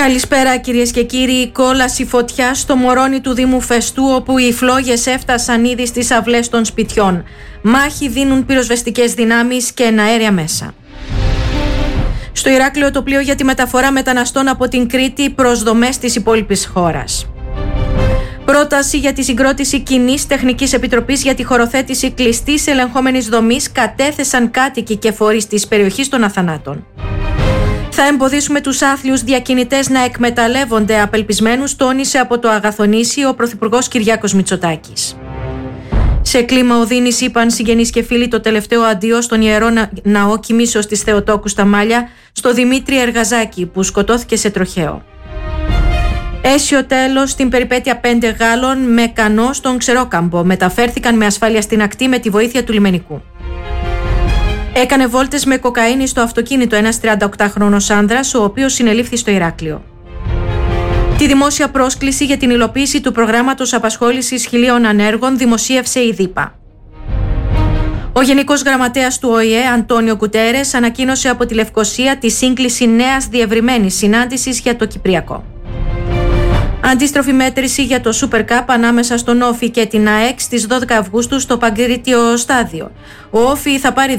Καλησπέρα κυρίες και κύριοι. Κόλαση φωτιά στο Μωρόνι του Δήμου Φεστού, όπου οι φλόγες έφτασαν ήδη στις αυλές των σπιτιών. Μάχη δίνουν πυροσβεστικές δυνάμεις και εναέρια μέσα. Στο Ηράκλειο το πλοίο για τη μεταφορά μεταναστών από την Κρήτη προς δομές της υπόλοιπης χώρας. Πρόταση για τη συγκρότηση κοινής τεχνικής επιτροπής για τη χωροθέτηση κλειστής ελεγχόμενης δομής κατέθεσαν κάτοικοι και φορείς της περιοχής των Αθανάτων. Θα εμποδίσουμε τους άθλιους διακινητές να εκμεταλλεύονται απελπισμένους, τόνισε από το Αγαθονήσι ο Πρωθυπουργός Κυριάκος Μητσοτάκης. Σε κλίμα οδύνης είπαν συγγενείς και φίλοι το τελευταίο αντίο στον Ιερό Ναό Κοιμήσεως της Θεοτόκου στα Μάλια, στο Δημήτρη Εργαζάκη, που σκοτώθηκε σε τροχαίο. Αίσιο τέλος στην περιπέτεια 5 Γάλλων με κανό στον Ξερόκαμπο. Μεταφέρθηκαν με ασφάλεια στην ακτή με τη βοήθεια του λιμενικού. Έκανε βόλτες με κοκαίνη στο αυτοκίνητο ένας 38χρονος άνδρας, ο οποίος συνελήφθη στο Ηράκλειο. Τη δημόσια πρόσκληση για την υλοποίηση του προγράμματος απασχόλησης 1.000 ανέργων δημοσίευσε η ΔΥΠΑ. Ο Γενικός Γραμματέας του ΟΗΕ, Αντώνιο Γκουτέρες, ανακοίνωσε από τη Λευκοσία τη σύγκληση νέας διευρυμένης συνάντησης για το Κυπριακό. Αντίστροφη μέτρηση για το Super Cup ανάμεσα στον Όφη και την ΑΕΚ στις 12 Αυγούστου στο Παγκρίτιο στάδιο. Ο Όφη θα πάρει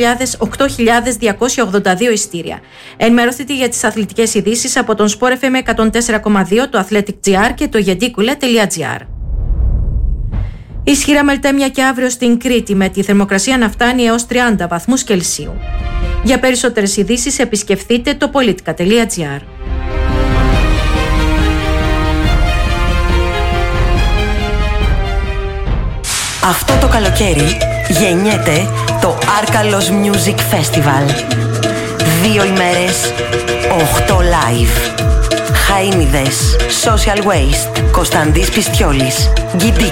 8.282 ειστήρια. Ενημερώθητε για τις αθλητικές ειδήσεις από τον Sport FM 104,2, το Athletic GR και το yedikule.gr. Ισχυρά μελτέμια και αύριο στην Κρήτη, με τη θερμοκρασία να φτάνει έως 30 βαθμούς Κελσίου. Για περισσότερες ειδήσεις επισκεφθείτε το politica.gr. Αυτό το καλοκαίρι γεννιέται το Arkalos Music Festival. 2 ημέρες, 8 live. Χαΐνιδες, Social Waste, Κωνσταντής Πιστιόλης, Γκιντή